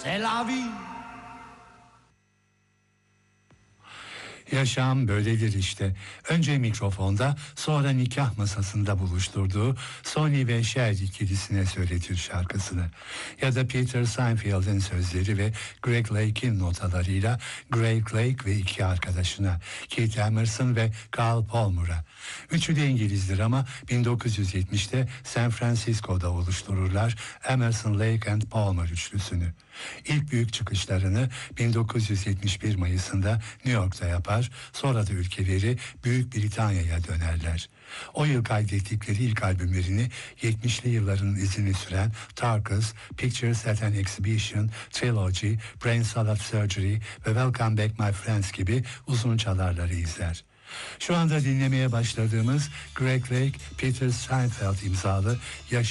c'est la vie. Yaşam böyledir işte. Önce mikrofonda, sonra nikah masasında buluşturduğu Sonny ve Cher ikilisine söyletir şarkısını. Ya da Peter Seinfeld'in sözleri ve Greg Lake'in notalarıyla Greg Lake ve iki arkadaşına, Keith Emerson ve Carl Palmer'a. Üçü de İngilizdir ama 1970'te San Francisco'da oluştururlar Emerson, Lake and Palmer üçlüsünü. İlk büyük çıkışlarını 1971 Mayıs'ında New York'ta yapar, sonra da ülkeleri Büyük Britanya'ya dönerler. O yıl kaydettikleri ilk albümlerini 70'li yılların izini süren Tarkus, Pictures at an Exhibition, Trilogy, Brain Salad Surgery ve Welcome Back My Friends gibi uzun çalarları izler. Şu anda dinlemeye başladığımız Greg Lake, Peter Seinfeld imzalı